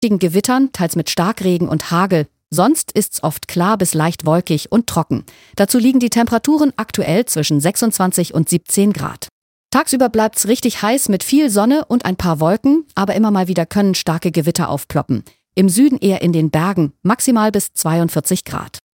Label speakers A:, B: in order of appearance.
A: Gewittern, teils mit Starkregen und Hagel. Sonst ist's oft klar bis leicht wolkig und trocken. Dazu liegen die Temperaturen aktuell zwischen 26 und 17 Grad. Tagsüber bleibt's richtig heiß mit viel Sonne und ein paar Wolken, aber immer mal wieder können starke Gewitter aufploppen. Im Süden eher in den Bergen, maximal bis 42 Grad.